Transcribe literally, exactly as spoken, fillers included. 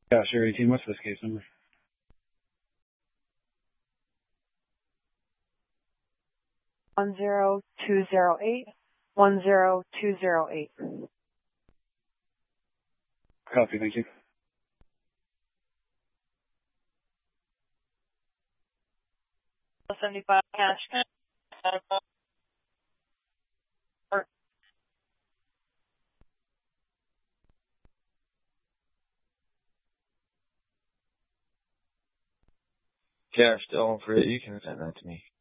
Yeah, sure, eighteen. What's this case number? One zero two zero eight one zero two zero eight. Copy, thank you. seventy-five cash. Yeah, still on for it. You can send that to me.